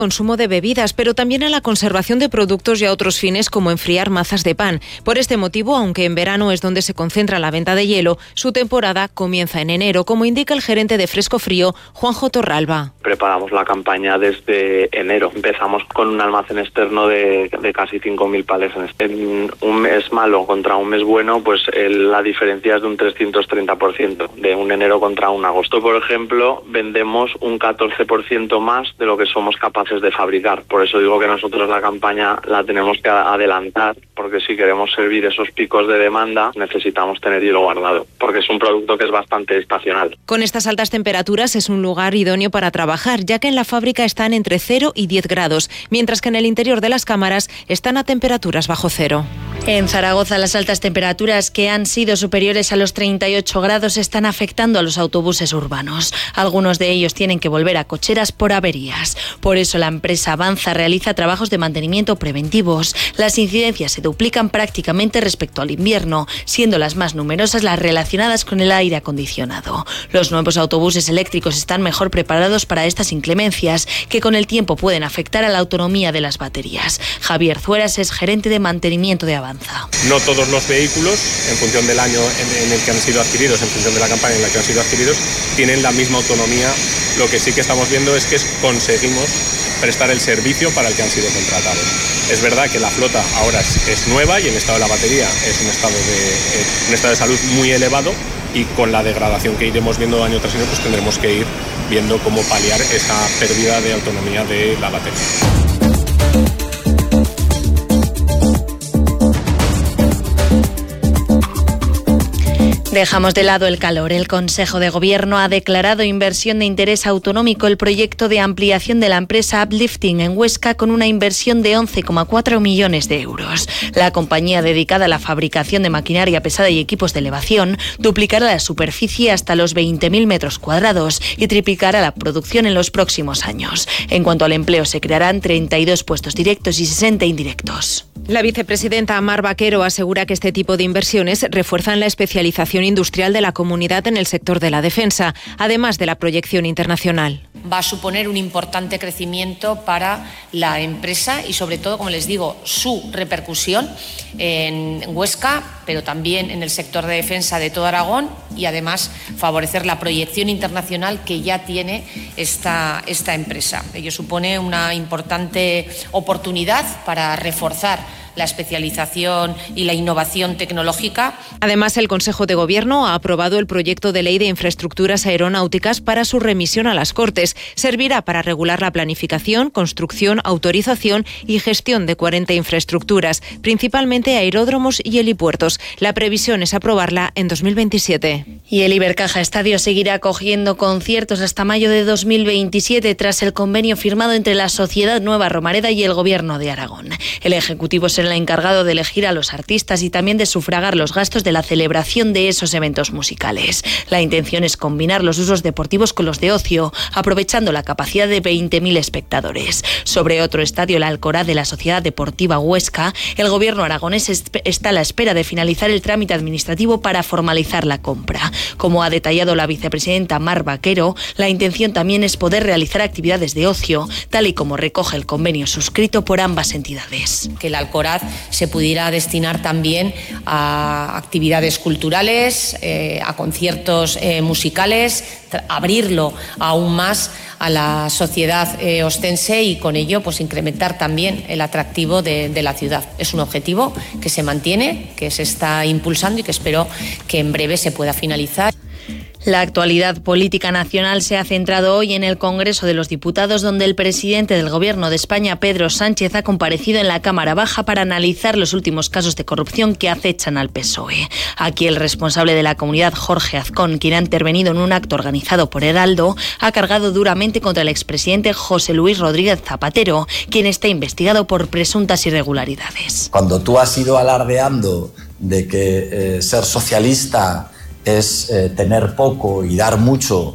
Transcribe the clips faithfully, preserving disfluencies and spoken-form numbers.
consumo de bebidas, pero también a la conservación de productos y a otros fines como enfriar mazas de pan. Por este motivo, aunque en verano es donde se concentra la venta de hielo, su temporada comienza en enero, como indica el gerente de Fresco Frío, Juanjo Torralba. Preparamos la campaña desde enero. Empezamos con un almacén externo de, de casi cinco mil palés. En un mes malo contra un mes bueno, pues el, la diferencia es de un trescientos treinta por ciento, de un enero contra un agosto. Por ejemplo, vendemos un catorce por ciento más de lo que somos capaces de fabricar. Por eso digo que nosotros la campaña la tenemos que adelantar, porque si queremos servir esos picos de demanda necesitamos tener hielo guardado, porque es un producto que es bastante estacional. Con estas altas temperaturas es un lugar idóneo para trabajar, ya que en la fábrica están entre cero y diez grados, mientras que en el interior de las cámaras están a temperaturas bajo cero. En Zaragoza, las altas temperaturas, que han sido superiores a los treinta y ocho grados, están afectando a los autobuses urbanos. Algunos de ellos tienen que volver a cocheras por averías. Por eso la empresa Avanza realiza trabajos de mantenimiento preventivos. Las incidencias se duplican prácticamente respecto al invierno, siendo las más numerosas las relacionadas con el aire acondicionado. Los nuevos autobuses eléctricos están mejor preparados para estas inclemencias, que con el tiempo pueden afectar a la autonomía de las baterías. Javier Zueras es gerente de mantenimiento de Avanza. No todos los vehículos, en función del año en, en el que han sido adquiridos, en función de la campaña en la que han sido adquiridos, tienen la misma autonomía. Lo que sí que estamos viendo es que conseguimos prestar el servicio para el que han sido contratados. Es verdad que la flota ahora es, es nueva y el estado de la batería es un estado de, eh, un estado de salud muy elevado, y con la degradación que iremos viendo año tras año, pues tendremos que ir viendo cómo paliar esa pérdida de autonomía de la batería. Dejamos de lado el calor. El Consejo de Gobierno ha declarado inversión de interés autonómico el proyecto de ampliación de la empresa Uplifting en Huesca, con una inversión de once coma cuatro millones de euros. La compañía, dedicada a la fabricación de maquinaria pesada y equipos de elevación, duplicará la superficie hasta los veinte mil metros cuadrados y triplicará la producción en los próximos años. En cuanto al empleo, se crearán treinta y dos puestos directos y sesenta indirectos. La vicepresidenta Mar Vaquero asegura que este tipo de inversiones refuerzan la especialización industrial de la comunidad en el sector de la defensa, además de la proyección internacional. Va a suponer un importante crecimiento para la empresa y, sobre todo, como les digo, su repercusión en Huesca, pero también en el sector de defensa de todo Aragón, y además favorecer la proyección internacional que ya tiene esta, esta empresa. Ello supone una importante oportunidad para reforzar la especialización y la innovación tecnológica. Además, el Consejo de Gobierno ha aprobado el proyecto de ley de infraestructuras aeronáuticas para su remisión a las Cortes. Servirá para regular la planificación, construcción, autorización y gestión de cuarenta infraestructuras, principalmente aeródromos y helipuertos. La previsión es aprobarla en dos mil veintisiete. Y el Ibercaja Estadio seguirá acogiendo conciertos hasta mayo de dos mil veintisiete, tras el convenio firmado entre la Sociedad Nueva Romareda y el Gobierno de Aragón. El Ejecutivo será el encargado de elegir a los artistas y también de sufragar los gastos de la celebración de esos eventos musicales. La intención es combinar los usos deportivos con los de ocio, aprovechando la capacidad de veinte mil espectadores. Sobre otro estadio, el Alcoraz de la Sociedad Deportiva Huesca, el Gobierno aragonés está a la espera de finalizar el trámite administrativo para formalizar la compra. Como ha detallado la vicepresidenta Mar Vaquero, la intención también es poder realizar actividades de ocio, tal y como recoge el convenio suscrito por ambas entidades. Que el Alcoraz se pudiera destinar también a actividades culturales, eh, a conciertos eh, musicales, abrirlo aún más a la sociedad eh, ostense y con ello pues incrementar también el atractivo de, de la ciudad. Es un objetivo que se mantiene, que se está impulsando y que espero que en breve se pueda finalizar. La actualidad política nacional se ha centrado hoy en el Congreso de los Diputados, donde el presidente del Gobierno de España, Pedro Sánchez, ha comparecido en la Cámara Baja para analizar los últimos casos de corrupción que acechan al P S O E. Aquí el responsable de la comunidad, Jorge Azcón, quien ha intervenido en un acto organizado por Heraldo, ha cargado duramente contra el expresidente José Luis Rodríguez Zapatero, quien está investigado por presuntas irregularidades. Cuando tú has ido alardeando de que eh, ser socialista es eh, tener poco y dar mucho,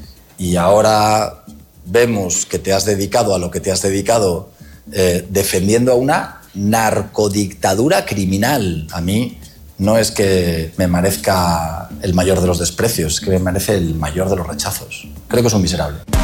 y ahora vemos que te has dedicado a lo que te has dedicado eh, defendiendo a una narcodictadura criminal. A mí no es que me merezca el mayor de los desprecios, es que me merece el mayor de los rechazos. Creo que es un miserable.